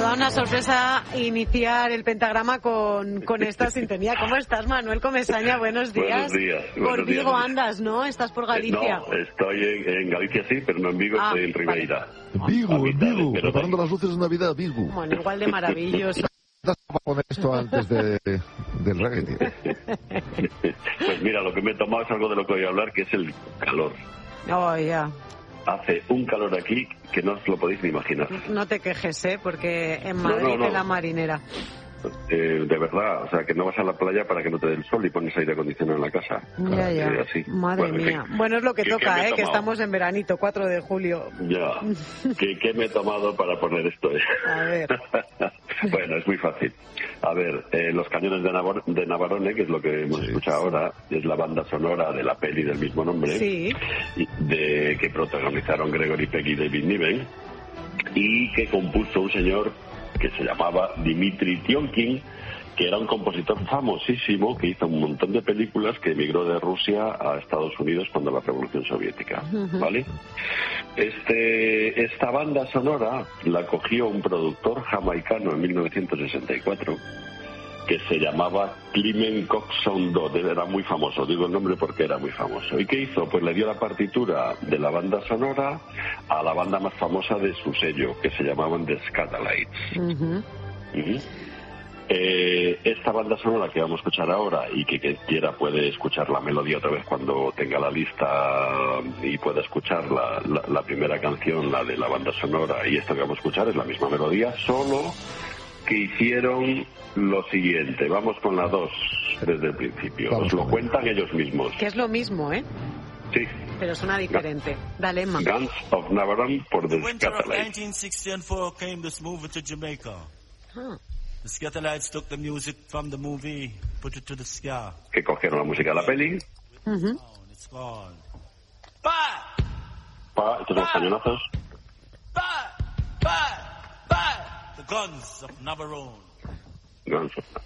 toda una sorpresa iniciar el pentagrama con esta sintonía. ¿Cómo estás, Manuel Comesaña? Buenos días. Buenos días. Por Vigo andas, ¿no? ¿Estás por Galicia? No, estoy en Galicia, sí, pero no en Vigo, estoy en Ribeira. Vigo, preparando las luces de Navidad, Vigo. Bueno, igual de maravilloso. Para poner esto antes del reggae, tío. Pues mira, lo que me he tomado es algo de lo que voy a hablar, que es el calor. Oh, ya. Hace un calor aquí que no os lo podéis ni imaginar. No te quejes, porque en Madrid no. es la marinera. De verdad, o sea, que no vas a la playa para que no te dé el sol y pones aire acondicionado en la casa. Ya. Así. Madre mía. Bueno, es lo que toca, que estamos en veranito, 4 de julio. Ya. ¿Qué me he tomado para poner esto? A ver. Bueno, es muy fácil. A ver, Los Cañones de Navarone, que es lo que hemos escuchado ahora, es la banda sonora de la peli del mismo nombre, que protagonizaron Gregory Peck y David Niven, y que compuso un señor que se llamaba Dmitri Tiomkin, que era un compositor famosísimo que hizo un montón de películas, que emigró de Rusia a Estados Unidos cuando la Revolución Soviética, ¿vale? Esta banda sonora la cogió un productor jamaicano en 1964 que se llamaba Clement Coxon Dodd, era muy famoso, digo el nombre porque era muy famoso. ¿Y qué hizo? Pues le dio la partitura de la banda sonora a la banda más famosa de su sello, que se llamaban The Skatalites. Esta banda sonora que vamos a escuchar ahora, y que quien quiera puede escuchar la melodía otra vez cuando tenga la lista y pueda escuchar la primera canción, la de la banda sonora, y esto que vamos a escuchar es la misma melodía, solo que hicieron lo siguiente. Vamos con la 2 desde el principio. Os lo cuentan ellos mismos. Que es lo mismo, Sí. Pero suena diferente. Dale, Emma. Guns of Navarone por The Skatalites. 1964 came this movie to Jamaica. The Skatalites took the music from the movie, put it to the ska. Que cogieron la música de la peli. It's gone. Estos son los cañonazos. The Guns of Navarone. Guns of